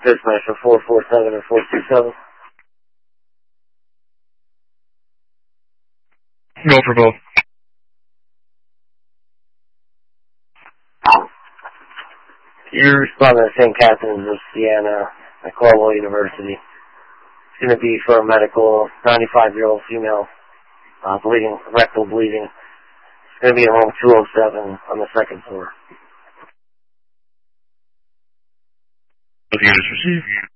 Dispatcher 447 or 427. Go for both. You're responding to St. Catherine's of Siena at Cornwall University. It's going to be for a medical 95-year-old female, bleeding, rectal bleeding. It's going to be in room 207 on the second floor. Both units received.